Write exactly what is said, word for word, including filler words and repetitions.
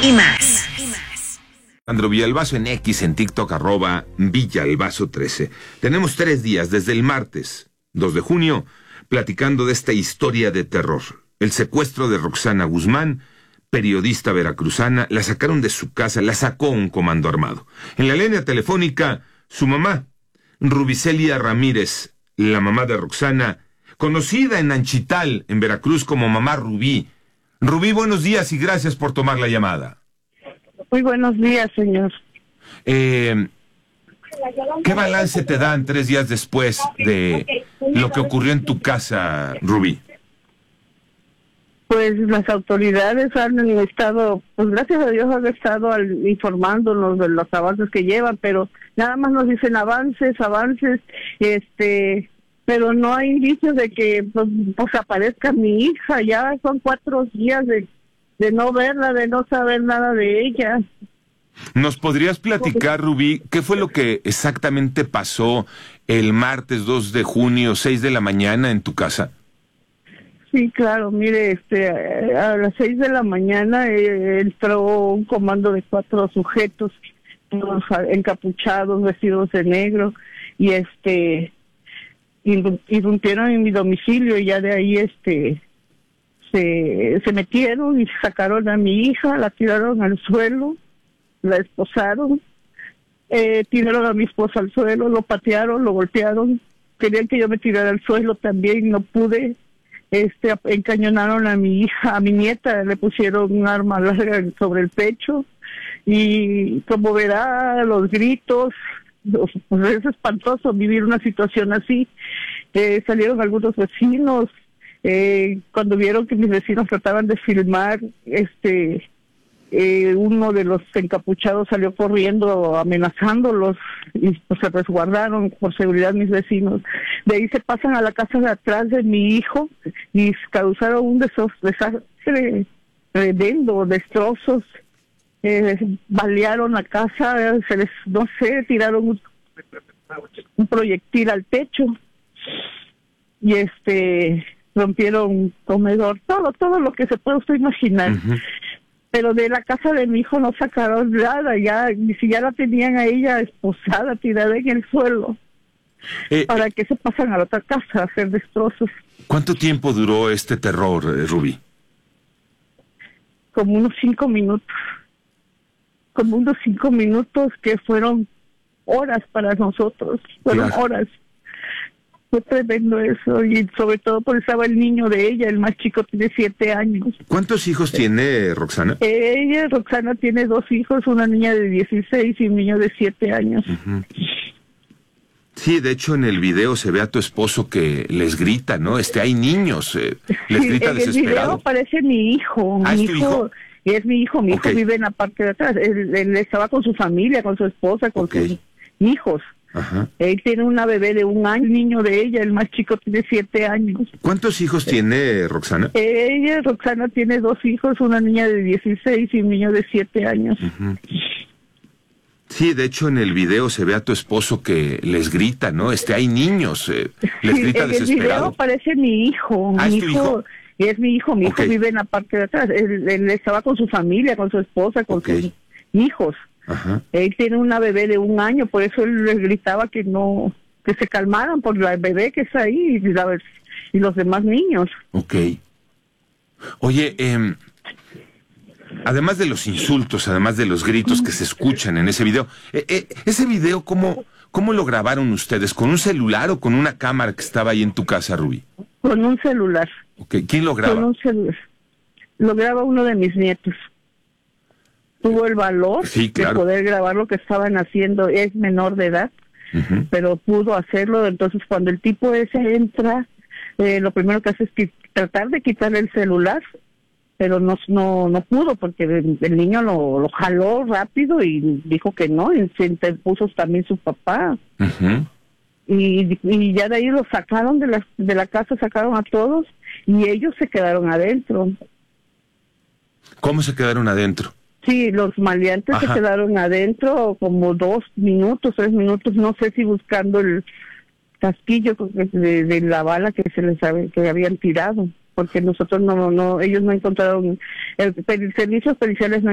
y más. Andro Villalbazo en X, en TikTok, arroba Villalbazo trece. Tenemos tres días, desde el martes dos de junio, platicando de esta historia de terror. El secuestro de Roxana Guzmán, periodista veracruzana, la sacaron de su casa, la sacó un comando armado. En la línea telefónica, su mamá, Rubicelia Ramírez, la mamá de Roxana, conocida en Anchital, en Veracruz, como Mamá Rubí. Rubí, buenos días y gracias por tomar la llamada. Muy buenos días, señor. Eh, ¿Qué balance te dan tres días después de lo que ocurrió en tu casa, Rubí? Pues las autoridades han estado, pues gracias a Dios han estado al, informándonos de los avances que llevan, pero nada más nos dicen avances, avances, este, pero no hay indicios de que pues, pues aparezca mi hija. Ya son cuatro días de, de no verla, de no saber nada de ella. ¿Nos podrías platicar, Rubí, qué fue lo que exactamente pasó el martes dos de junio, seis de la mañana en tu casa? Sí, claro, mire, este, a las seis de la mañana eh, entró un comando de cuatro sujetos, todos encapuchados, vestidos de negro, y este, irrumpieron en mi domicilio, y ya de ahí, este, se, se metieron y sacaron a mi hija, la tiraron al suelo, la esposaron, eh, tiraron a mi esposo al suelo, lo patearon, lo golpearon, querían que yo me tirara al suelo también, no pude. Este, encañonaron a mi hija, a mi nieta, le pusieron un arma larga sobre el pecho, y como verá, los gritos, pues es espantoso vivir una situación así. Eh, salieron algunos vecinos, eh, cuando vieron que mis vecinos trataban de filmar, este, eh, uno de los encapuchados salió corriendo amenazándolos, y pues se resguardaron por seguridad mis vecinos. De ahí se pasan a la casa de atrás de mi hijo y causaron un desastre tremendo, destrozos, eh, balearon la casa, se les, no sé, tiraron un, un proyectil al techo, y este, rompieron un comedor, todo, todo lo que se puede usted imaginar. Uh-huh. Pero de la casa de mi hijo no sacaron nada, ya, ni si ya la tenían a ella esposada, tirada en el suelo. Eh, ¿Para qué se pasan a la otra casa a hacer destrozos? ¿Cuánto tiempo duró este terror, eh, Rubí? Como unos cinco minutos. Como unos cinco minutos que fueron horas para nosotros. Fueron claro. horas. Fue tremendo eso, y sobre todo porque estaba el niño de ella, el más chico tiene siete años. ¿Cuántos hijos tiene Roxana? Ella, Roxana, tiene dos hijos, una niña de dieciséis y un niño de siete años. Uh-huh. Sí, de hecho en el video se ve a tu esposo que les grita, ¿no? Este, hay niños, eh, les sí, grita en desesperado. En el video aparece mi hijo. ¿Ah, mi es tu hijo, hijo? Es mi hijo, mi okay. hijo vive en la parte de atrás. Él, él estaba con su familia, con su esposa, con okay. sus hijos. Ajá. Él tiene una bebé de un año, el niño de ella, el más chico tiene siete años. ¿Cuántos hijos tiene Roxana? Ella, Roxana, tiene dos hijos, una niña de dieciséis y un niño de siete años. Uh-huh. Sí, de hecho en el video se ve a tu esposo que les grita, ¿no? Este, hay niños, eh, les sí, grita en desesperado. En el video aparece mi hijo. ¿Ah, mi es tu hijo? Es mi hijo, mi okay. hijo vive en la parte de atrás. Él, él estaba con su familia, con su esposa, con okay. sus hijos. Ajá. Él tiene una bebé de un año, por eso él les gritaba que no, que se calmaran por la bebé que está ahí y, la, y los demás niños. Ok. Oye, eh, además de los insultos, además de los gritos que se escuchan en ese video, eh, eh, ese video, ¿cómo, ¿cómo lo grabaron ustedes? ¿Con un celular o con una cámara que estaba ahí en tu casa, Rubí? Con un celular. Ok, ¿quién lo graba? Con un celular. Lo graba uno de mis nietos. Tuvo el valor sí, claro. de poder grabar lo que estaban haciendo. Es menor de edad, uh-huh. pero pudo hacerlo. Entonces, cuando el tipo ese entra, eh, lo primero que hace es que tratar de quitarle el celular, pero no no no pudo porque el, el niño lo, lo jaló rápido y dijo que no, y se interpuso también su papá. Uh-huh. y, y ya de ahí lo sacaron de la, de la casa, sacaron a todos, y ellos se quedaron adentro. ¿Cómo se quedaron adentro? Sí, los maleantes Ajá. se quedaron adentro como dos minutos, tres minutos, no sé si buscando el casquillo de, de la bala que se les había, que habían tirado, porque nosotros no, no, ellos no encontraron, el, el servicios periciales no